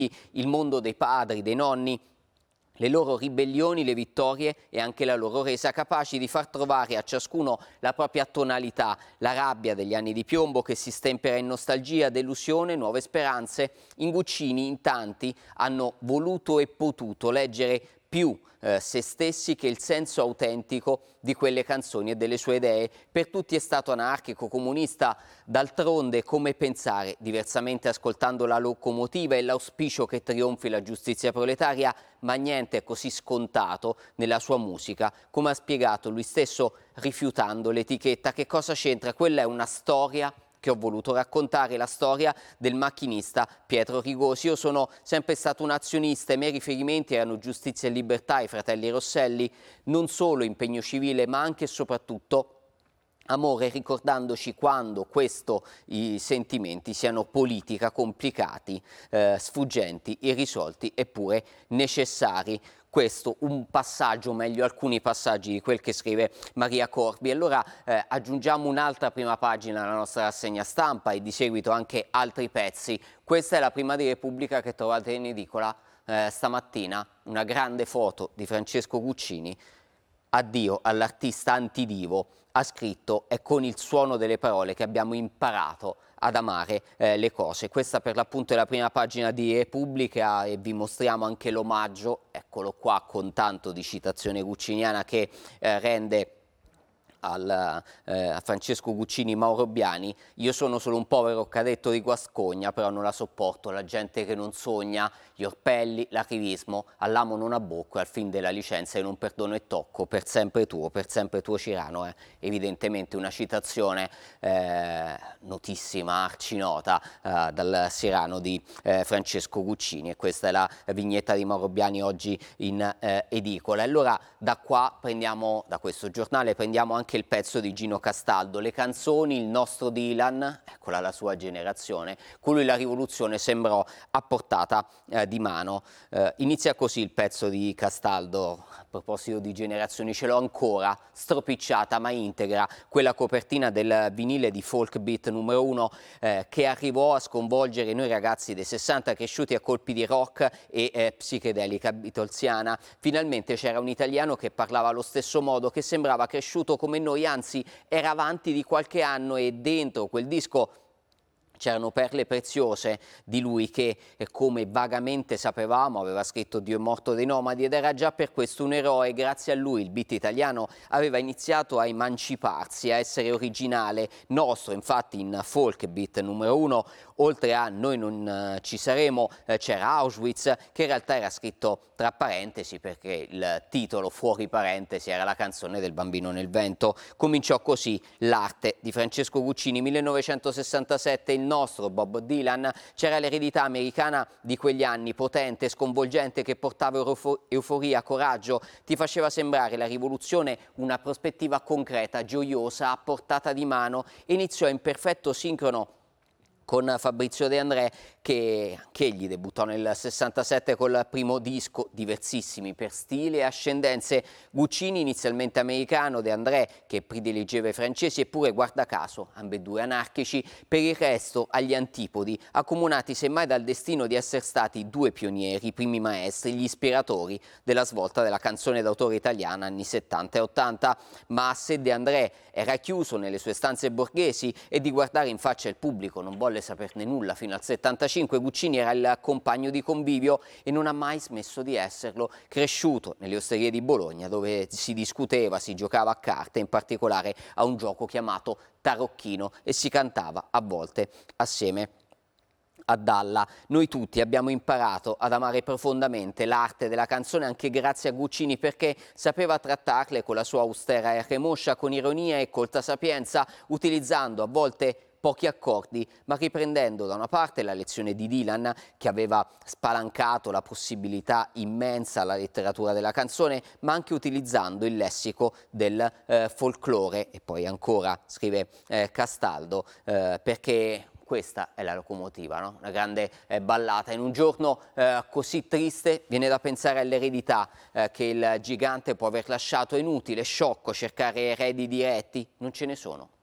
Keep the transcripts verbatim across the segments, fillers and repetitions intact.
il mondo dei padri, dei nonni, le loro ribellioni, le vittorie e anche la loro resa, capaci di far trovare a ciascuno la propria tonalità, la rabbia degli anni di piombo che si stempera in nostalgia, delusione, nuove speranze. In Guccini in tanti hanno voluto e potuto leggere più eh, se stessi che il senso autentico di quelle canzoni e delle sue idee. Per tutti è stato anarchico, comunista, d'altronde come pensare diversamente ascoltando la locomotiva e l'auspicio che trionfi la giustizia proletaria, ma niente è così scontato nella sua musica, come ha spiegato lui stesso rifiutando l'etichetta. Che cosa c'entra? Quella è una storia che ho voluto raccontare, la storia del macchinista Pietro Rigosi. Io sono sempre stato un azionista, i miei riferimenti erano Giustizia e Libertà, i fratelli Rosselli, non solo impegno civile ma anche e soprattutto amore, ricordandoci quando questo, i sentimenti siano politica, complicati, eh, sfuggenti, irrisolti eppure necessari. Questo un passaggio, meglio alcuni passaggi di quel che scrive Maria Corbi. Allora eh, aggiungiamo un'altra prima pagina alla nostra rassegna stampa e di seguito anche altri pezzi. Questa è la prima di Repubblica che trovate in edicola eh, stamattina, una grande foto di Francesco Guccini. Addio all'artista antidivo, ha scritto, è con il suono delle parole che abbiamo imparato ad amare eh, le cose. Questa per l'appunto è la prima pagina di Repubblica e vi mostriamo anche l'omaggio, eccolo qua con tanto di citazione gucciniana che eh, rende Al, eh, a Francesco Guccini Mauro Biani. Io sono solo un povero cadetto di Guascogna, però non la sopporto, la gente che non sogna, gli orpelli, l'arrivismo, all'amo non abbocco e al fin della licenza e non perdono e tocco, per sempre tuo, per sempre tuo Cirano. È evidentemente una citazione eh, notissima, arcinota eh, dal Cirano di eh, Francesco Guccini, e questa è la vignetta di Mauro Biani oggi in eh, edicola. Allora da qua prendiamo, da questo giornale prendiamo anche il pezzo di Gino Castaldo, le canzoni, il nostro Dylan, eccola la sua generazione, con lui la rivoluzione sembrò a portata eh, di mano. Eh, inizia così il pezzo di Castaldo, a proposito di generazioni, ce l'ho ancora, stropicciata ma integra, quella copertina del vinile di Folk Beat numero uno eh, che arrivò a sconvolgere noi ragazzi dei sessanta cresciuti a colpi di rock e eh, psichedelica beatlesiana. Finalmente c'era un italiano che parlava allo stesso modo, che sembrava cresciuto come noi, anzi era avanti di qualche anno, e dentro quel disco c'erano perle preziose di lui che, come vagamente sapevamo, aveva scritto Dio è morto dei nomadi ed era già per questo un eroe. Grazie a lui il beat italiano aveva iniziato a emanciparsi, a essere originale, nostro. Infatti in Folk Beat numero uno, oltre a Noi non uh, ci saremo, uh, c'era Auschwitz, che in realtà era scritto tra parentesi perché il titolo fuori parentesi era la canzone del bambino nel vento. Cominciò così l'arte di Francesco Guccini, millenovecentosessantasette, il nostro Bob Dylan. C'era l'eredità americana di quegli anni, potente, sconvolgente, che portava eufo- euforia, coraggio, ti faceva sembrare la rivoluzione una prospettiva concreta, gioiosa, a portata di mano. Iniziò in perfetto sincrono con Fabrizio De André, che anch'egli debuttò nel sessantasette col primo disco, diversissimi per stile e ascendenze. Guccini inizialmente americano, De André che prediligeva i francesi, eppure guarda caso ambedue anarchici, per il resto agli antipodi, accomunati semmai dal destino di essere stati due pionieri, i primi maestri, gli ispiratori della svolta della canzone d'autore italiana anni settanta e ottanta. Ma se De André era chiuso nelle sue stanze borghesi e di guardare in faccia il pubblico non volle saperne nulla fino al settantacinque, Guccini era il compagno di convivio e non ha mai smesso di esserlo, cresciuto nelle osterie di Bologna dove si discuteva, si giocava a carte, in particolare a un gioco chiamato tarocchino, e si cantava a volte assieme a Dalla. Noi tutti abbiamo imparato ad amare profondamente l'arte della canzone anche grazie a Guccini, perché sapeva trattarle con la sua austera R moscia, con ironia e colta sapienza, utilizzando a volte pochi accordi, ma riprendendo da una parte la lezione di Dylan, che aveva spalancato la possibilità immensa alla letteratura della canzone, ma anche utilizzando il lessico del eh, folklore. E poi ancora, scrive eh, Castaldo, eh, perché questa è la locomotiva, no? Una grande eh, ballata. In un giorno eh, così triste viene da pensare all'eredità eh, che il gigante può aver lasciato. È inutile, sciocco cercare eredi diretti, non ce ne sono.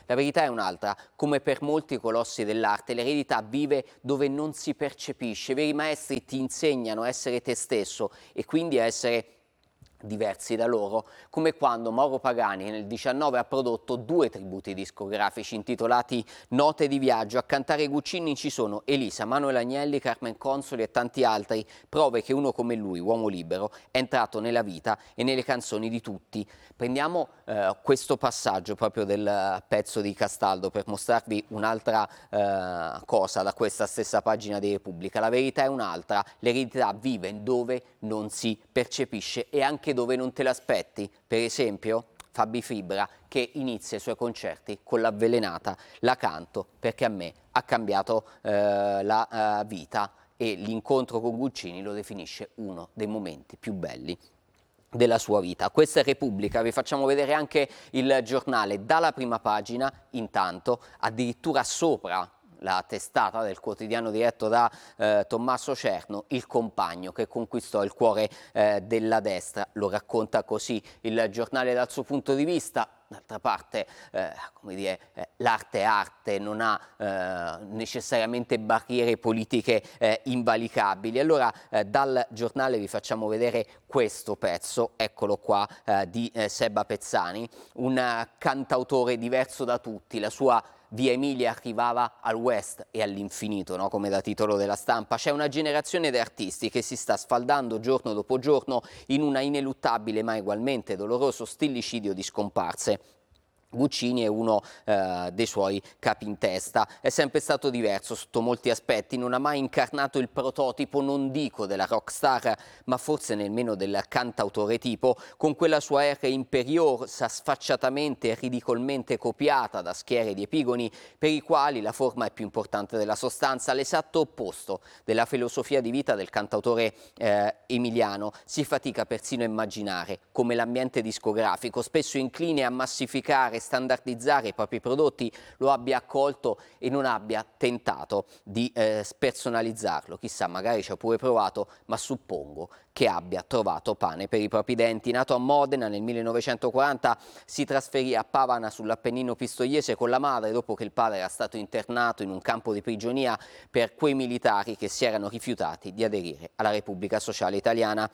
La verità è un'altra, come per molti colossi dell'arte, l'eredità vive dove non si percepisce. I veri maestri ti insegnano a essere te stesso e quindi a essere diversi da loro, come quando Mauro Pagani nel diciannove ha prodotto due tributi discografici intitolati Note di viaggio. A cantare Guccini ci sono Elisa, Manuel Agnelli, Carmen Consoli e tanti altri, prove che uno come lui, uomo libero, è entrato nella vita e nelle canzoni di tutti. Prendiamo eh, questo passaggio proprio del pezzo di Castaldo per mostrarvi un'altra eh, cosa da questa stessa pagina di Repubblica. La verità è un'altra, l'eredità vive dove non si percepisce e anche dove non te l'aspetti. Per esempio Fabi Fibra, che inizia i suoi concerti con l'Avvelenata, la canto perché a me ha cambiato eh, la eh, vita, e l'incontro con Guccini lo definisce uno dei momenti più belli della sua vita. Questa è Repubblica, vi facciamo vedere anche il giornale dalla prima pagina, intanto addirittura sopra la testata del quotidiano diretto da eh, Tommaso Cerno, Il compagno che conquistò il cuore eh, della destra. Lo racconta così il giornale dal suo punto di vista. D'altra parte, eh, come dire, eh, l'arte è arte, non ha eh, necessariamente barriere politiche eh, invalicabili. Allora, eh, dal giornale vi facciamo vedere questo pezzo, eccolo qua, eh, di eh, Seba Pezzani, un uh, cantautore diverso da tutti. La sua Via Emilia arrivava al West e all'infinito, no? Come da titolo della Stampa. C'è una generazione di artisti che si sta sfaldando giorno dopo giorno in una ineluttabile ma ugualmente doloroso stillicidio di scomparse. Guccini è uno eh, dei suoi capi in testa, è sempre stato diverso sotto molti aspetti, non ha mai incarnato il prototipo, non dico della rockstar, ma forse nemmeno del cantautore tipo, con quella sua R imperiosa, sfacciatamente e ridicolmente copiata da schiere di epigoni per i quali la forma è più importante della sostanza, l'esatto opposto della filosofia di vita del cantautore eh, emiliano. Si fatica persino a immaginare come l'ambiente discografico, spesso incline a massificare, standardizzare i propri prodotti, lo abbia accolto e non abbia tentato di eh, spersonalizzarlo. Chissà, magari ci ha pure provato, ma suppongo che abbia trovato pane per i propri denti. Nato a Modena nel millenovecentoquaranta, si trasferì a Pavana sull'Appennino pistoiese con la madre dopo che il padre era stato internato in un campo di prigionia per quei militari che si erano rifiutati di aderire alla Repubblica Sociale Italiana.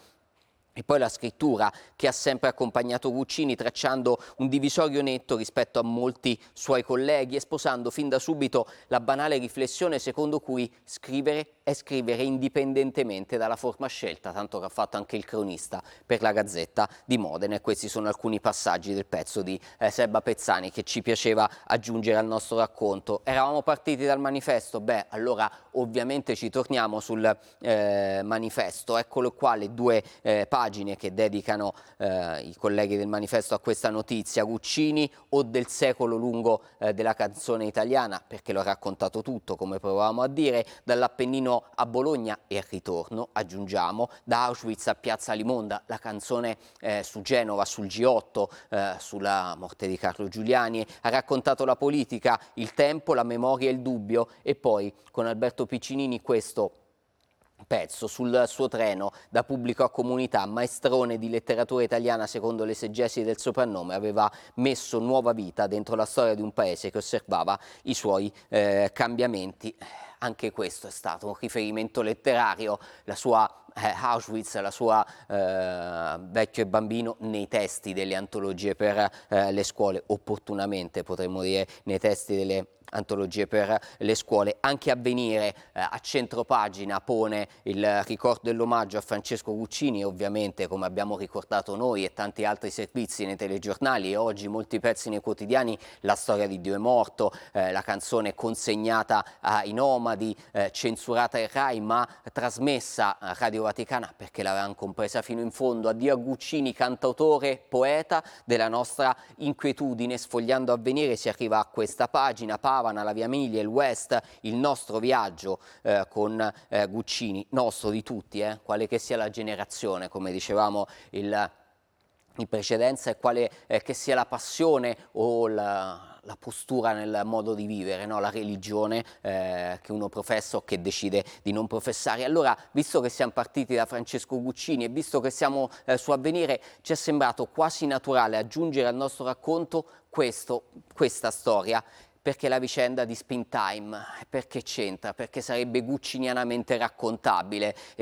E poi la scrittura che ha sempre accompagnato Guccini, tracciando un divisorio netto rispetto a molti suoi colleghi e sposando fin da subito la banale riflessione secondo cui scrivere è scrivere indipendentemente dalla forma scelta, tanto che ha fatto anche il cronista per la Gazzetta di Modena. E questi sono alcuni passaggi del pezzo di eh, Seba Pezzani che ci piaceva aggiungere al nostro racconto. Eravamo partiti dal manifesto? Beh, allora ovviamente ci torniamo sul eh, manifesto. Eccolo qua le due eh, pagine che dedicano eh, i colleghi del manifesto a questa notizia. Guccini o del secolo lungo eh, della canzone italiana, perché lo ha raccontato tutto, come provavamo a dire, dall'Appennino a Bologna e al ritorno, aggiungiamo, da Auschwitz a Piazza Limonda, la canzone eh, su Genova, sul G otto, eh, sulla morte di Carlo Giuliani, ha raccontato la politica, il tempo, la memoria e il dubbio, e poi con Alberto Piccinini questo pezzo sul suo treno da pubblico a comunità, maestrone di letteratura italiana secondo l'esegesi del soprannome, aveva messo nuova vita dentro la storia di un paese che osservava i suoi eh, cambiamenti. Anche questo è stato un riferimento letterario, la sua eh, Auschwitz, la sua eh, Vecchio e Bambino nei testi delle antologie per eh, le scuole, opportunamente potremmo dire nei testi delle antologie per le scuole. Anche Avvenire eh, a centropagina pone il ricordo e l'omaggio a Francesco Guccini, e ovviamente, come abbiamo ricordato noi e tanti altri servizi nei telegiornali e oggi molti pezzi nei quotidiani, la storia di Dio è morto, eh, la canzone consegnata ai nomadi, eh, censurata in Rai ma trasmessa a Radio Vaticana perché l'avevano compresa fino in fondo. Addio a Guccini, cantautore, poeta della nostra inquietudine. Sfogliando Avvenire si arriva a questa pagina, Pavana, la Via Emilia, il West, il nostro viaggio eh, con eh, Guccini, nostro di tutti, eh, quale che sia la generazione, come dicevamo il, in precedenza, e quale eh, che sia la passione o la la postura nel modo di vivere, no? La religione eh, che uno professa o che decide di non professare. Allora, visto che siamo partiti da Francesco Guccini e visto che siamo eh, su Avvenire, ci è sembrato quasi naturale aggiungere al nostro racconto questo, questa storia, perché la vicenda di Spin Time, perché c'entra, perché sarebbe guccinianamente raccontabile.